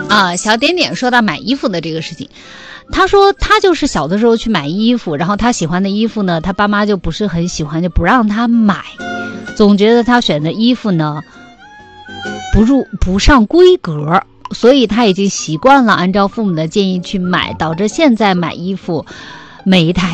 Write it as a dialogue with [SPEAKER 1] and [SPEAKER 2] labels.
[SPEAKER 1] 小点点说到买衣服的这个事情，他说他就是小的时候去买衣服，然后他喜欢的衣服呢，他爸妈就不是很喜欢，就不让他买，总觉得他选的衣服呢不上规格，所以他已经习惯了按照父母的建议去买，导致现在买衣服每一台